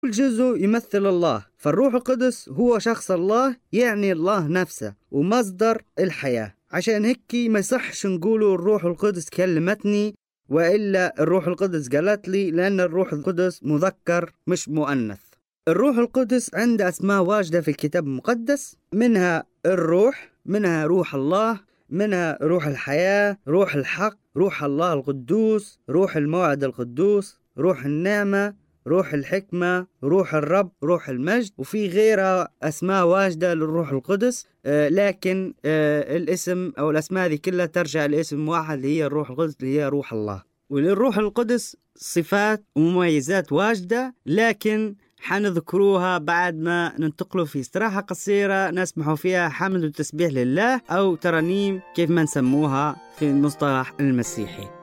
كل جزء يمثل الله، فالروح القدس هو شخص الله، يعني الله نفسه ومصدر الحياة. عشان هيك ما يصحش نقولوا الروح القدس كلمتني وإلا الروح القدس قالت لي، لأن الروح القدس مذكر مش مؤنث. الروح القدس عنده أسماء واجدة في الكتاب المقدس، منها الروح، منها روح الله، منها روح الحياة، روح الحق، روح الله القدوس، روح الموعد القدوس، روح النعمة، روح الحكمة، روح الرب، روح المجد، وفي غيرها أسماء واجدة للروح القدس. لكن الاسم أو الأسماء دي كلها ترجع لاسم واحد اللي هي الروح القدس، اللي هي روح الله. وللروح القدس صفات ومميزات واجدة، لكن حنذكروها بعد ما ننتقلوا في استراحة قصيرة نسمح فيها حمد وتسبيح لله، أو ترانيم كيف ما نسموها في المصطلح المسيحي.